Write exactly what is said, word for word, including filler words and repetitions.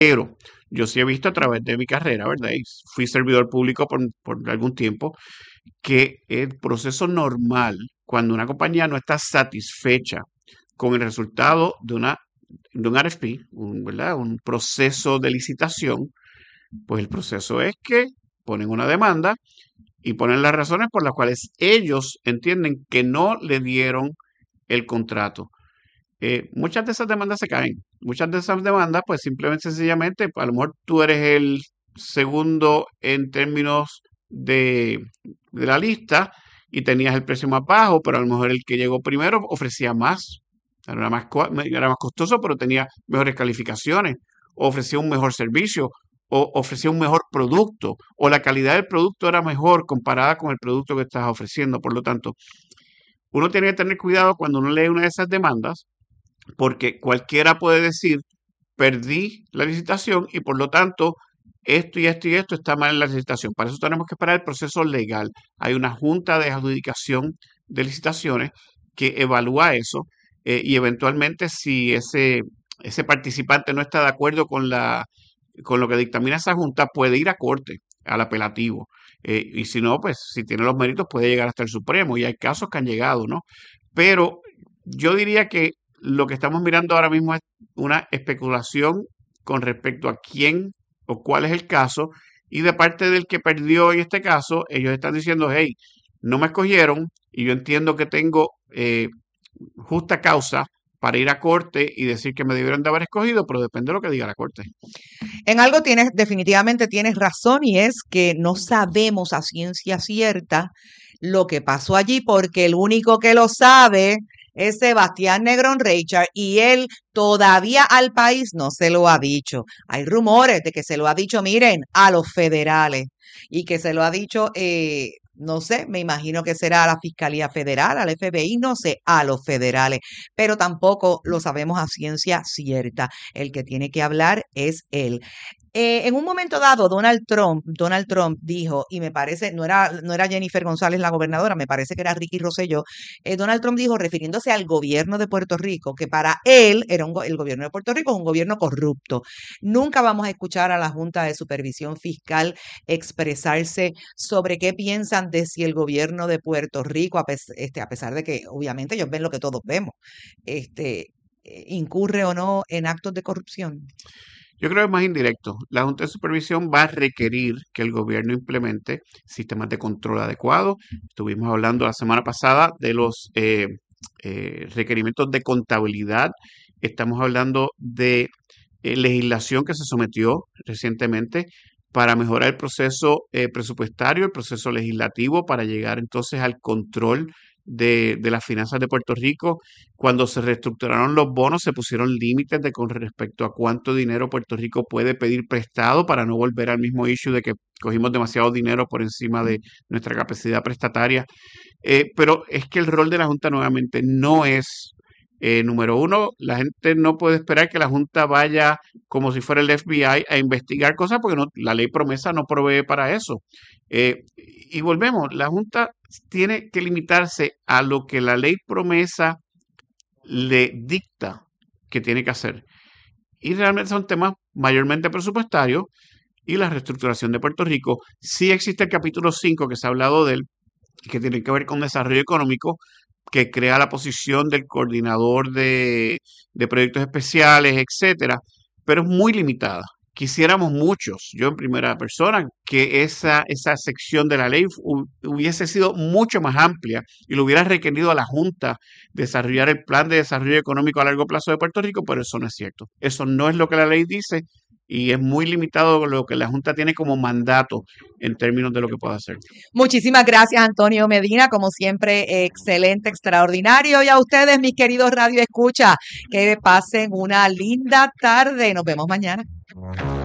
Pero yo sí he visto a través de mi carrera, ¿verdad? Y fui servidor público por, por algún tiempo, que el proceso normal, cuando una compañía no está satisfecha con el resultado de una de un R F P, un, ¿verdad? Un proceso de licitación, pues el proceso es que ponen una demanda y ponen las razones por las cuales ellos entienden que no le dieron el contrato. Eh, muchas de esas demandas se caen. Muchas de esas demandas, pues simplemente, sencillamente, a lo mejor tú eres el segundo en términos de, de la lista y tenías el precio más bajo, pero a lo mejor el que llegó primero ofrecía más. Era más, co- era más costoso, pero tenía mejores calificaciones, o ofrecía un mejor servicio, o ofrecía un mejor producto, o la calidad del producto era mejor comparada con el producto que estás ofreciendo. Por lo tanto, uno tiene que tener cuidado cuando uno lee una de esas demandas porque cualquiera puede decir, perdí la licitación y por lo tanto esto y esto y esto está mal en la licitación. Para eso tenemos que esperar el proceso legal. Hay una junta de adjudicación de licitaciones que evalúa eso eh, y eventualmente si ese, ese participante no está de acuerdo con la, con lo que dictamina esa junta, puede ir a corte, al apelativo. Eh, y si no, pues si tiene los méritos puede llegar hasta el Supremo y hay casos que han llegado, ¿no? Pero yo diría que lo que estamos mirando ahora mismo es una especulación con respecto a quién o cuál es el caso. Y de parte del que perdió en este caso, ellos están diciendo, hey, no me escogieron y yo entiendo que tengo eh, justa causa para ir a corte y decir que me debieron de haber escogido, pero depende de lo que diga la corte. En algo tienes, definitivamente tienes razón y es que no sabemos a ciencia cierta lo que pasó allí porque el único que lo sabe es Sebastián Negrón Reichard y él todavía al país no se lo ha dicho. Hay rumores de que se lo ha dicho, miren, a los federales y que se lo ha dicho, eh, no sé, me imagino que será a la Fiscalía Federal, al F B I, no sé, a los federales, pero tampoco lo sabemos a ciencia cierta. El que tiene que hablar es él. Eh, en un momento dado, Donald Trump, Donald Trump dijo, y me parece, no era, no era Jennifer González la gobernadora, me parece que era Ricky Rosselló, eh, Donald Trump dijo, refiriéndose al gobierno de Puerto Rico, que para él era un, el gobierno de Puerto Rico es un gobierno corrupto. Nunca vamos a escuchar a la Junta de Supervisión Fiscal expresarse sobre qué piensan de si el gobierno de Puerto Rico, a, pes, este, a pesar de que obviamente ellos ven lo que todos vemos, este, incurre o no en actos de corrupción. Yo creo que es más indirecto. La Junta de Supervisión va a requerir que el gobierno implemente sistemas de control adecuados. Estuvimos hablando la semana pasada de los eh, eh, requerimientos de contabilidad. Estamos hablando de eh, legislación que se sometió recientemente para mejorar el proceso eh, presupuestario, el proceso legislativo, para llegar entonces al control de, de las finanzas de Puerto Rico. Cuando se reestructuraron los bonos, se pusieron límites de con respecto a cuánto dinero Puerto Rico puede pedir prestado para no volver al mismo issue de que cogimos demasiado dinero por encima de nuestra capacidad prestataria. Eh, pero es que el rol de la Junta nuevamente no es, eh, número uno, la gente no puede esperar que la Junta vaya como si fuera el F B I a investigar cosas porque no, la ley promesa no provee para eso. Eh, y volvemos, la Junta tiene que limitarse a lo que la ley promesa le dicta que tiene que hacer. Y realmente son temas mayormente presupuestarios y la reestructuración de Puerto Rico. Sí existe el capítulo cinco que se ha hablado de él, que tiene que ver con desarrollo económico, que crea la posición del coordinador de, de proyectos especiales, etcétera, pero es muy limitada. Quisiéramos muchos, yo en primera persona, que esa, esa sección de la ley hu- hubiese sido mucho más amplia y lo hubiera requerido a la Junta desarrollar el plan de desarrollo económico a largo plazo de Puerto Rico, pero eso no es cierto. Eso no es lo que la ley dice y es muy limitado lo que la Junta tiene como mandato en términos de lo que puede hacer. Muchísimas gracias, Antonio Medina, como siempre, excelente, extraordinario. Y a ustedes, mis queridos Radio Escucha, que pasen una linda tarde. Nos vemos mañana.